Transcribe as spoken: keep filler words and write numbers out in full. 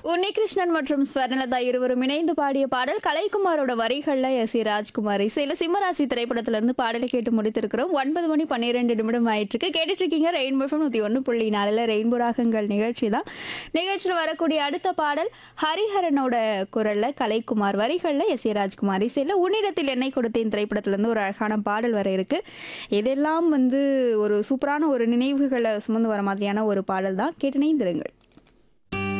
உன்னிகிருஷ்ணன் மற்றும் ஸ்வர்ணலதா இருவரும் இணைந்து பாடிய பாடல் கலைக்குமாரோட வரிகள்ல எஸ் ஏ ராஜ்குமார் இசையில சிம்மராசி திரைப்படத்துல இருந்து பாடலை கேட்டு முடித்திருக்கிறோம். ஒன்பது மணி பன்னிரெண்டு நிமிடம் ஆயிட்டு கேட்டுட்டு இருக்கீங்க ரெயின்போ எஃப்எம் நூத்தி ஒன்று புள்ளி நாலுல ரெயின்போ ராகங்கள் நிகழ்ச்சி தான். நிகழ்ச்சியில் வரக்கூடிய அடுத்த பாடல் ஹரிஹரனோட குரல்ல கலைக்குமார் வரிகள்ல எஸ் ஏ ராஜ்குமார் இசையில உன்னிடத்தில் என்னை கொடுத்தேன் திரைப்படத்துல இருந்து ஒரு அழகான பாடல் வர இருக்கு. இதெல்லாம் வந்து ஒரு சூப்பரான ஒரு நினைவுகளை சுமந்து வர மாதிரியான ஒரு பாடல் தான். கேட்டு இணைந்திருங்கள்.